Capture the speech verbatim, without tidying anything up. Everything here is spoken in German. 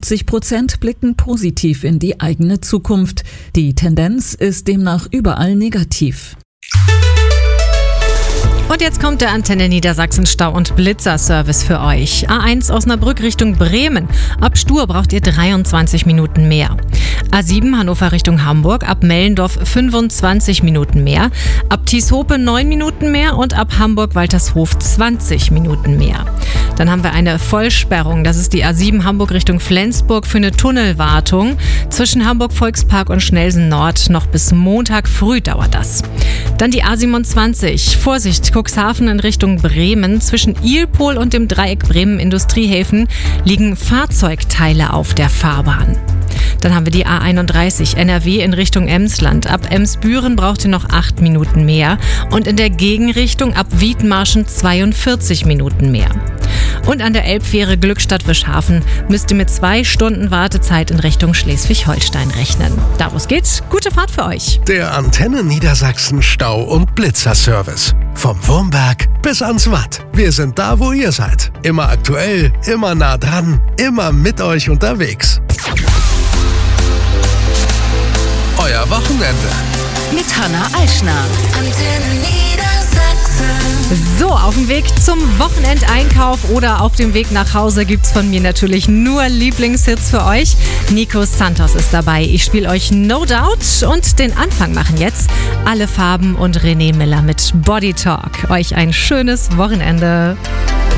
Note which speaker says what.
Speaker 1: fünfzig Prozent blicken positiv in die eigene Zukunft. Die Tendenz ist demnach überall negativ.
Speaker 2: Und jetzt kommt der Antenne Niedersachsen Stau- und Blitzerservice für euch. A eins Osnabrück Richtung Bremen. Ab Stur braucht ihr dreiundzwanzig Minuten mehr. A sieben Hannover Richtung Hamburg. Ab Mellendorf fünfundzwanzig Minuten mehr. Ab Tieshope neun Minuten mehr und ab Hamburg-Waltershof zwanzig Minuten mehr. Dann haben wir eine Vollsperrung. Das ist die A sieben Hamburg Richtung Flensburg für eine Tunnelwartung. Zwischen Hamburg-Volkspark und Schnelsen Nord noch bis Montag früh dauert das. Dann die A siebenundzwanzig. Vorsicht, Cuxhaven in Richtung Bremen. Zwischen Ilpol und dem Dreieck Bremen Industriehäfen liegen Fahrzeugteile auf der Fahrbahn. Dann haben wir die A einunddreißig, N R W in Richtung Emsland. Ab Emsbüren braucht ihr noch acht Minuten mehr und in der Gegenrichtung ab Wiedmarschen zweiundvierzig Minuten mehr. Und an der Elbfähre Glückstadt-Wischhafen müsst ihr mit zwei Stunden Wartezeit in Richtung Schleswig-Holstein rechnen. Da wo es geht, gute Fahrt für euch.
Speaker 3: Der Antenne Niedersachsen Stau- und Blitzerservice. Vom Wurmberg bis ans Watt. Wir sind da, wo ihr seid. Immer aktuell, immer nah dran, immer mit euch unterwegs. Euer Wochenende.
Speaker 4: Mit Hanna Eichner. Antenne Niedersachsen.
Speaker 2: So, auf dem Weg zum Wochenendeinkauf oder auf dem Weg nach Hause gibt's von mir natürlich nur Lieblingshits für euch. Nico Santos ist dabei. Ich spiele euch No Doubt und den Anfang machen jetzt Alle Farben und René Miller mit Body Talk. Euch ein schönes Wochenende.